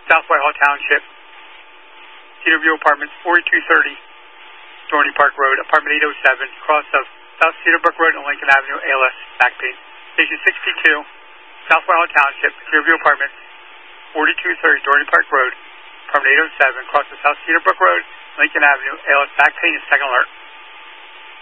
South Whitehall Township, Cedarview Apartments, 4230 Dorney Park Road, Apartment 807, cross of South Cedarbrook Road and Lincoln Avenue, ALS, back pain. Station 62, South Whitehall Township, Cedarview Apartments, 4230 Dorney Park Road, Apartment 807, cross of South Cedarbrook Road, Lincoln Avenue, ALS, back pain, and second alert.